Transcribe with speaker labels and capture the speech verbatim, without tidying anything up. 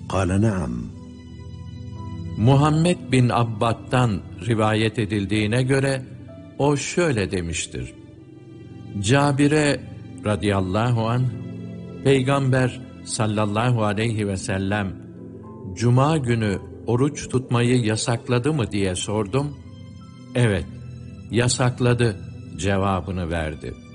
Speaker 1: قال نعم.
Speaker 2: Muhammed bin Abbad'dan rivayet edildiğine göre o şöyle demiştir: Cabir'e radıyallahu anh, Peygamber sallallahu aleyhi ve sellem Cuma günü oruç tutmayı yasakladı mı diye sordum. Evet, yasakladı cevabını verdi.